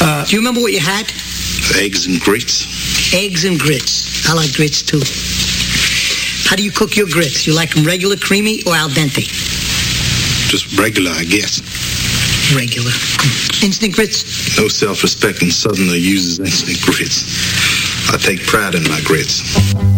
Do you remember what you had? Eggs and grits. Eggs and grits. I like grits, too. How do you cook your grits? You like them regular, creamy, or al dente? Just regular, I guess. Regular. Instant grits? No self-respecting Southerner uses instant grits. I take pride in my grits.